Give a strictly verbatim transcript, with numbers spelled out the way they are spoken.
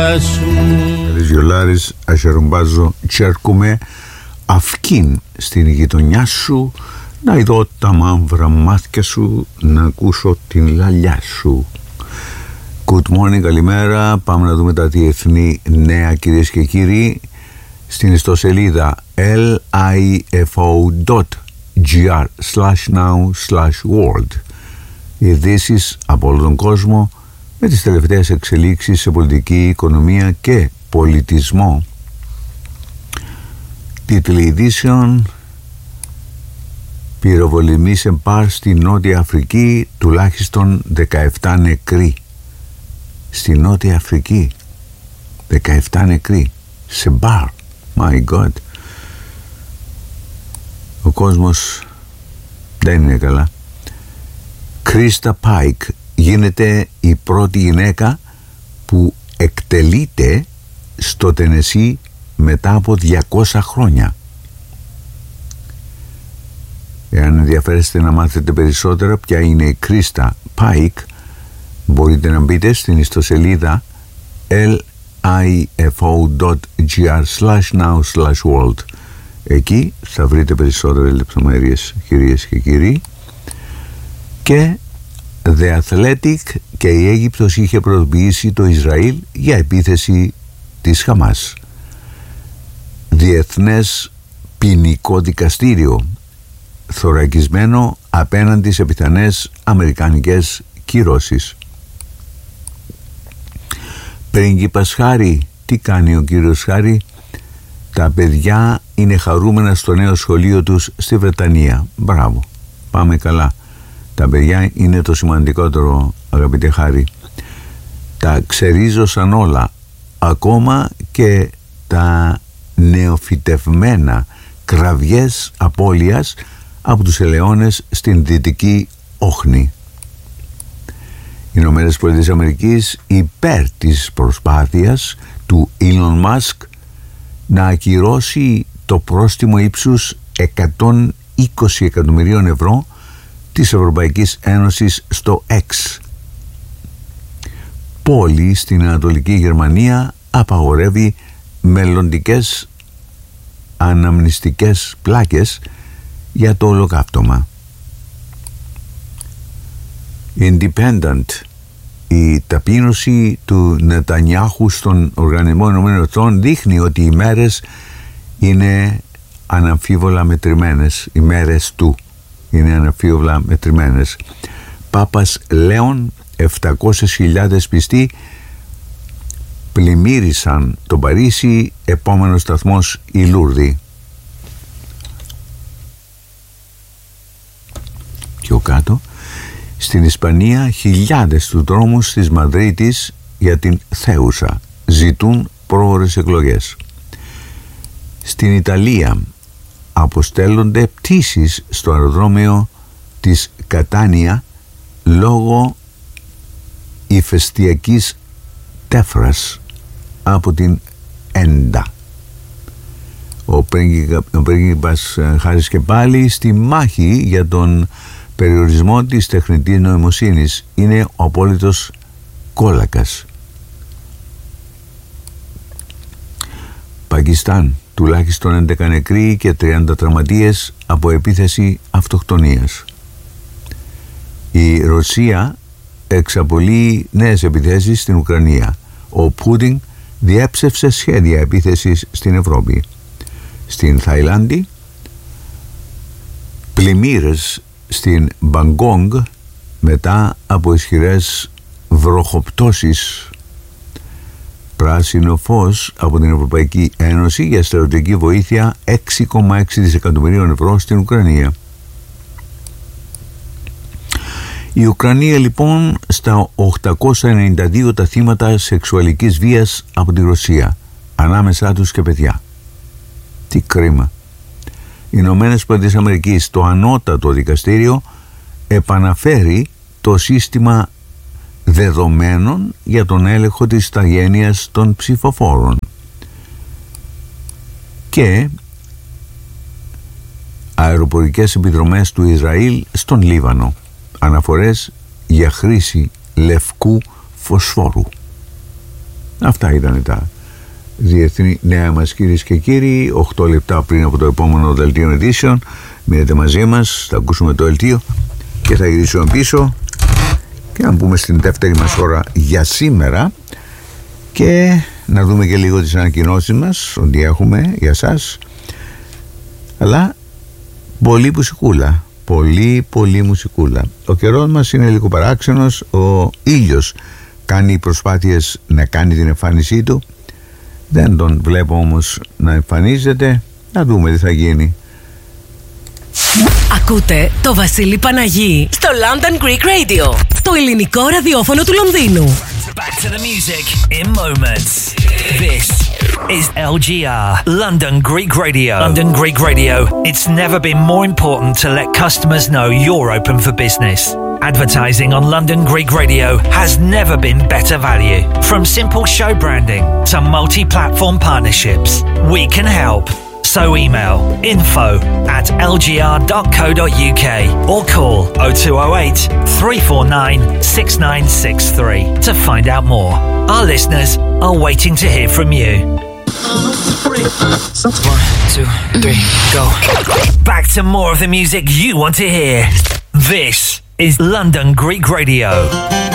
γλυκά σου. Ριζιολάρης, ασερουμπάζω, τσέρκουμε αυκήν στην γειτονιά σου, να ειδώ τα μαύρα μάτια σου, να ακούσω την λαλιά σου. Good morning, καλημέρα. Πάμε να δούμε τα διεθνή νέα, κυρίες και κύριοι, στην ιστοσελίδα lifo.gr slash now slash world. Ειδήσεις από όλο τον κόσμο με τις τελευταίες εξελίξεις σε πολιτική, οικονομία και πολιτισμό. Τίτλοι ειδήσεων: πυροβολημή σε μπαρ στη Νότια Αφρική, τουλάχιστον δεκαεπτά νεκροί. Στη Νότια Αφρική δεκαεπτά νεκροί σε μπαρ. My God. Ο κόσμος δεν είναι καλά. Κρίστα Πάικ γίνεται η πρώτη γυναίκα που εκτελείται στο Τενεσί μετά από διακόσια χρόνια. Εάν ενδιαφέρεστε να μάθετε περισσότερα ποια είναι η Κρίστα Πάικ, μπορείτε να μπείτε στην ιστοσελίδα lifo.gr slash now slash world. Εκεί θα βρείτε περισσότερες λεπτομέρειες, κυρίες και κύριοι. Και The Athletic και η Αίγυπτος είχε προειδοποιήσει το Ισραήλ για επίθεση της Χαμάς. Διεθνές ποινικό δικαστήριο θωρακισμένο απέναντι σε πιθανές αμερικανικές κυρώσεις. Πρίγκιπας Χάρη, τι κάνει ο κύριος Χάρη? Τα παιδιά είναι χαρούμενα στο νέο σχολείο τους στη Βρετανία. Μπράβο, πάμε καλά. Τα παιδιά είναι το σημαντικότερο, αγαπητέ Χάρη. Τα ξερίζωσαν όλα, ακόμα και τα νεοφυτευμένα κραυγές απώλειας από τους ελαιώνες στην Δυτική Όχνη. Οι Ηνωμένες Πολιτείες Αμερικής υπέρ της προσπάθειας του Elon Musk να ακυρώσει το πρόστιμο ύψους εκατόν είκοσι εκατομμυρίων ευρώ της Ευρωπαϊκής Ένωσης στο X. Πόλη στην Ανατολική Γερμανία απαγορεύει μελλοντικές αναμνηστικές πλάκες για το ολοκαύτωμα. Independent. Η ταπείνωση του Νετανιάχου στον Οργανισμό Ηνωμένων Εθνών δείχνει ότι οι μέρες είναι αναμφίβολα μετρημένες. Οι μέρες του είναι αναμφίβολα μετρημένες. Πάπας Λέων, επτακόσιες χιλιάδες πιστοί πλημμύρισαν το Παρίσι, επόμενος σταθμός η Λούρδη. Πιο κάτω, στην Ισπανία, χιλιάδες του δρόμους της Μαδρίτης για την Θέουσα ζητούν πρόωρες εκλογές. Στην Ιταλία αποστέλλονται πτήσεις στο αεροδρόμιο της Κατάνια λόγω ηφαιστειακής τέφρας από την Έντα. Ο πρίγκιπας Χάρης και πάλι στη μάχη για τον περιορισμό της τεχνητής νοημοσύνης. Είναι ο απόλυτος κόλακας. Πακιστάν, τουλάχιστον έντεκα νεκροί και τριάντα τραυματίες από επίθεση αυτοκτονίας. Η Ρωσία εξαπολύει νέες επιθέσεις στην Ουκρανία. Ο Πούτιν διέψευσε σχέδια επίθεσης στην Ευρώπη. Στην Θαϊλάνδη, πλημμύρες στην Μπαγκόγκ μετά από ισχυρές βροχοπτώσεις. Πράσινο φως από την Ευρωπαϊκή Ένωση για στρατιωτική βοήθεια έξι κόμμα έξι δισεκατομμυρίων ευρώ στην Ουκρανία. Η Ουκρανία λοιπόν στα οκτακόσια ενενήντα δύο τα θύματα σεξουαλικής βίας από τη Ρωσία, ανάμεσά τους και παιδιά. Τι κρίμα. Οι Ηνωμένες Πολιτείες Αμερικής, το ανώτατο δικαστήριο, επαναφέρει το σύστημα δεδομένων για τον έλεγχο της ηθαγένειας των ψηφοφόρων και αεροπορικές επιδρομές του Ισραήλ στον Λίβανο, αναφορές για χρήση λευκού φωσφόρου. Αυτά ήταν τα διεθνή νέα μας, κυρίες και κύριοι. οκτώ λεπτά πριν από το επόμενο δελτίο ειδήσεων. Μείνετε μαζί μας, θα ακούσουμε το δελτίο και θα γυρίσουμε πίσω και να μπούμε στην δεύτερη μας ώρα για σήμερα και να δούμε και λίγο τις ανακοινώσεις μας, ότι έχουμε για σας, αλλά πολύ μουσικούλα, πολύ πολύ μουσικούλα. Ο καιρός μας είναι λίγο παράξενος, ο ήλιος κάνει προσπάθειες να κάνει την εμφάνισή του, δεν τον βλέπω όμως να εμφανίζεται. Να δούμε τι θα γίνει. Ακούτε το Βασίλη Παναγί στο London Greek Radio, το ελληνικό ραδιόφωνο του Λονδίνου. Back to the music in moments. This is L G R, London Greek Radio. London Greek Radio. It's never been more important to let customers know you're open for business. Advertising on London Greek Radio has never been better value. From simple show branding to multi-platform partnerships, we can help. So email info at l g r dot co dot u k or call oh two oh eight, three four nine, six nine six three to find out more. Our listeners are waiting to hear from you. One, two, three, go. Back to more of the music you want to hear. This is London Greek Radio.